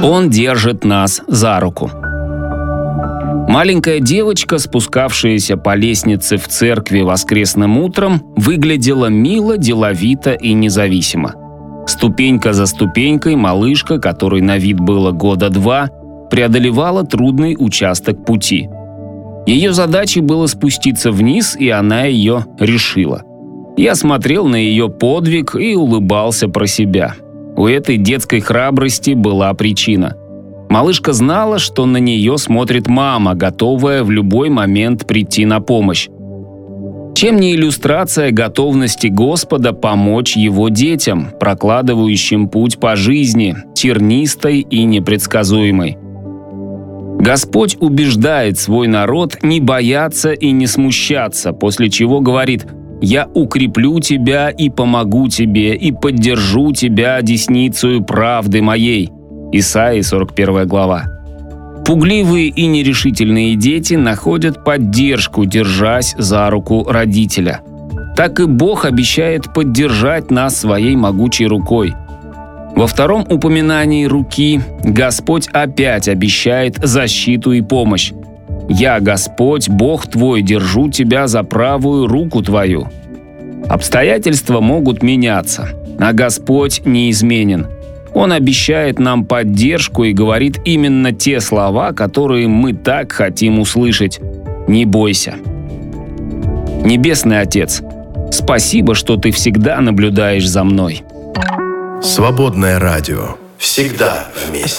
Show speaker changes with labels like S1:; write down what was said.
S1: Он держит нас за руку. Маленькая девочка, спускавшаяся по лестнице в церкви воскресным утром, выглядела мило, деловито и независимо. Ступенька за ступенькой малышка, которой на вид было 2 года, преодолевала трудный участок пути. Ее задачей было спуститься вниз, и она ее решила. Я смотрел на ее подвиг и улыбался про себя. У этой детской храбрости была причина. Малышка знала, что на нее смотрит мама, готовая в любой момент прийти на помощь. Чем не иллюстрация готовности Господа помочь его детям, прокладывающим путь по жизни, тернистой и непредсказуемой. Господь убеждает свой народ не бояться и не смущаться, после чего говорит: «Я укреплю тебя и помогу тебе, и поддержу тебя десницею правды моей». Исайи, 41 глава. Пугливые и нерешительные дети находят поддержку, держась за руку родителя. Так и Бог обещает поддержать нас своей могучей рукой. Во втором упоминании руки Господь опять обещает защиту и помощь. «Я, Господь, Бог твой, держу тебя за правую руку твою». Обстоятельства могут меняться, а Господь неизменен. Он обещает нам поддержку и говорит именно те слова, которые мы так хотим услышать. Не бойся. Небесный Отец, спасибо, что ты всегда наблюдаешь за мной.
S2: Свободное радио. Всегда вместе.